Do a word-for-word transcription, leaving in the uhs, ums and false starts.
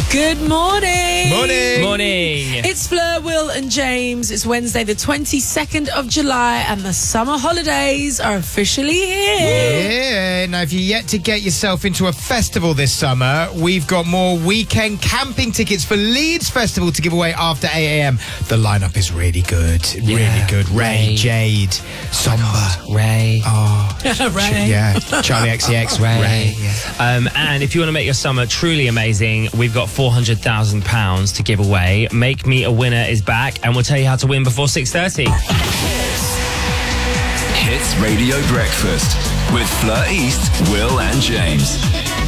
Good morning. Morning. Morning. It's Fleur, Will and James. It's Wednesday the twenty-second of July and the summer holidays are officially here. Yeah, now if you're yet to get yourself into a festival this summer, we've got more weekend camping tickets for Leeds Festival to give away after eight a.m. The lineup is really good, Yeah. really good. Ray, Ray. Jade, Somba, Ray. Oh, Ray. yeah, Charlie X C X, Ray. Ray. Yeah. Um, and if you want to make your summer truly amazing, we've got four hundred thousand pounds to give away. Make Me a Winner is back, and we'll tell you how to win before six thirty. Hits Radio Breakfast with Fleur East, Will and James.